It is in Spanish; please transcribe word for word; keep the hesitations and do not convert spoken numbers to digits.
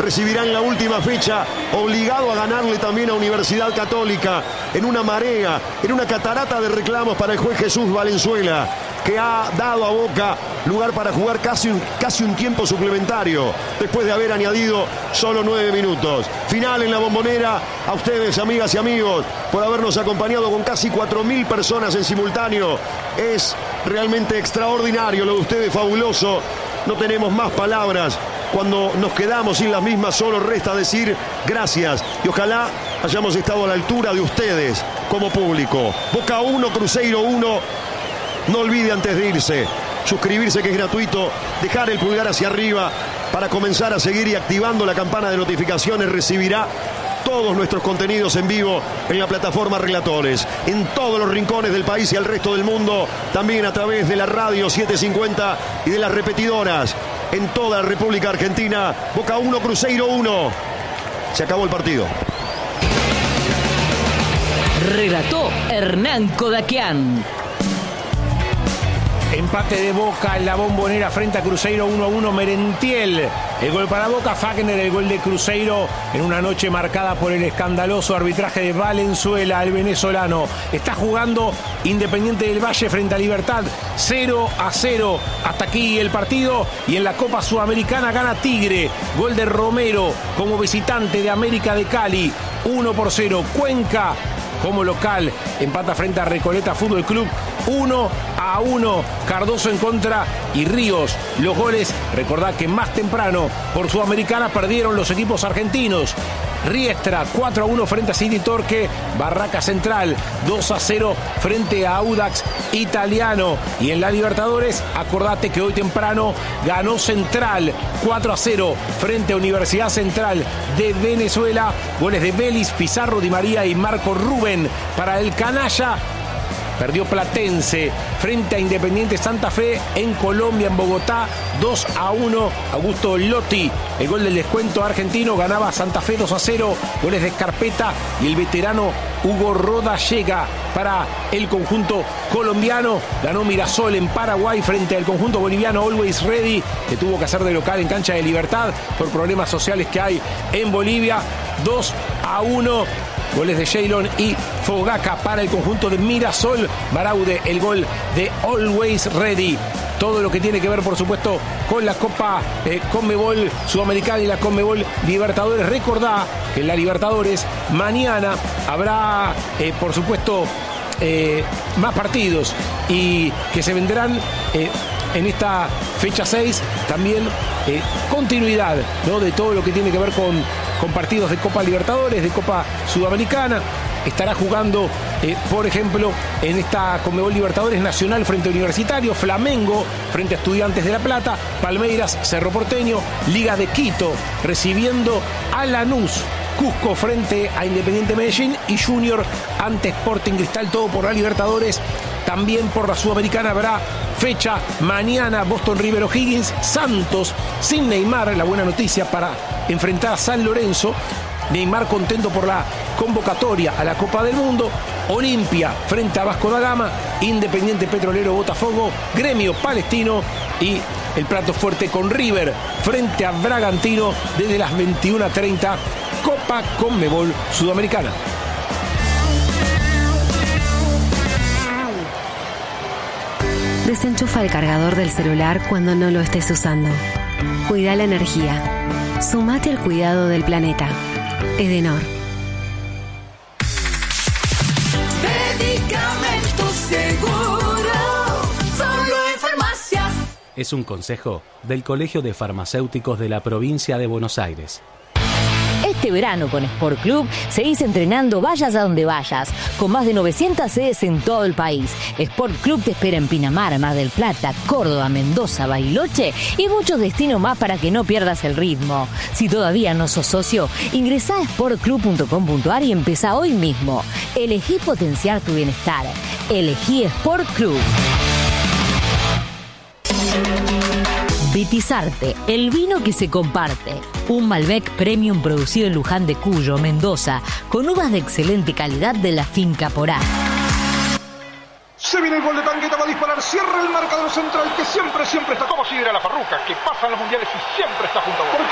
recibirá en la última fecha, obligado a ganarle también a Universidad Católica, en una marea, en una catarata de reclamos para el juez Jesús Valenzuela, que ha dado a Boca lugar para jugar casi un, casi un tiempo suplementario, después de haber añadido solo nueve minutos. Final en la Bombonera. A ustedes, amigas y amigos, por habernos acompañado con casi cuatro mil personas en simultáneo. Es realmente extraordinario lo de ustedes, fabuloso. No tenemos más palabras. Cuando nos quedamos sin las mismas, solo resta decir gracias. Y ojalá hayamos estado a la altura de ustedes como público. Boca uno, Cruzeiro uno. No olvide antes de irse, suscribirse, que es gratuito, dejar el pulgar hacia arriba para comenzar a seguir, y activando la campana de notificaciones recibirá todos nuestros contenidos en vivo en la plataforma Relatores, en todos los rincones del país y al resto del mundo, también a través de la radio setecientos cincuenta y de las repetidoras en toda la República Argentina. Boca uno, Cruzeiro uno. Se acabó el partido. Relató Hernán Kodakian. Empate de Boca en la Bombonera frente a Cruzeiro, uno a uno. Merentiel, el gol para Boca. Fagner, el gol de Cruzeiro, en una noche marcada por el escandaloso arbitraje de Valenzuela, el venezolano. Está jugando Independiente del Valle frente a Libertad, cero a cero. Hasta aquí el partido. Y en la Copa Sudamericana gana Tigre, gol de Romero como visitante de América de Cali, uno por cero. Cuenca, como local, empata frente a Recoleta Fútbol Club, uno a uno. Cardoso en contra y Ríos. Los goles, recordad que más temprano por Sudamericana perdieron los equipos argentinos. Riestra, cuatro a uno frente a City Torque. Barraca Central, dos a cero frente a Audax Italiano. Y en la Libertadores, acordate que hoy temprano ganó Central, cuatro a cero frente a Universidad Central de Venezuela. Goles de Vélez, Pizarro, Di María y Marco Rubén. Para el canalla, perdió Platense frente a Independiente Santa Fe en Colombia, en Bogotá, dos a uno. Augusto Lotti, el gol del descuento argentino. Ganaba Santa Fe dos a cero. Goles de Scarpetta y el veterano Hugo Rodallega para el conjunto colombiano. Ganó Mirasol en Paraguay frente al conjunto boliviano Always Ready, que tuvo que hacer de local en cancha de Libertad por problemas sociales que hay en Bolivia. dos a uno. Goles de Jaylon y Fogaca para el conjunto de Mirasol. Baraude, el gol de Always Ready. Todo lo que tiene que ver, por supuesto, con la Copa eh, Conmebol Sudamericana y la Conmebol Libertadores. Recordá que en la Libertadores mañana habrá, eh, por supuesto, eh, más partidos, y que se vendrán eh, en esta fecha seis también eh, continuidad, ¿no?, de todo lo que tiene que ver con, con partidos de Copa Libertadores, de Copa Sudamericana. Estará jugando, eh, por ejemplo, en esta Conmebol Libertadores, Nacional frente a Universitario, Flamengo frente a Estudiantes de La Plata, Palmeiras, Cerro Porteño, Liga de Quito recibiendo a Lanús, Cusco frente a Independiente Medellín y Junior ante Sporting Cristal. Todo por la Libertadores. También por la Sudamericana habrá fecha mañana. Boston River O'Higgins, Santos sin Neymar, la buena noticia para enfrentar a San Lorenzo. Neymar contento por la convocatoria a la Copa del Mundo. Olimpia frente a Vasco da Gama, Independiente Petrolero Botafogo, Gremio Palestino y el plato fuerte con River frente a Bragantino desde las veintiuna treinta, Copa Conmebol Sudamericana. Desenchufa el cargador del celular cuando no lo estés usando. Cuida la energía. Sumate al cuidado del planeta. Edenor. Medicamentos Seguro, solo en farmacias. Es un consejo del Colegio de Farmacéuticos de la provincia de Buenos Aires. Este verano con Sport Club seguís entrenando vayas a donde vayas, con más de novecientas sedes en todo el país. Sport Club te espera en Pinamar, Mar del Plata, Córdoba, Mendoza, Bariloche y muchos destinos más para que no pierdas el ritmo. Si todavía no sos socio, ingresá a sport club punto com punto ar y empezá hoy mismo. Elegí potenciar tu bienestar. Elegí Sport Club. Vitizarte, el vino que se comparte. Un Malbec Premium producido en Luján de Cuyo, Mendoza, con uvas de excelente calidad de la finca Porá. Se viene el gol de Tangueta, va a disparar, cierra el marcador central que siempre, siempre está como si era la Farruca, que pasan los mundiales y siempre está junto a vos.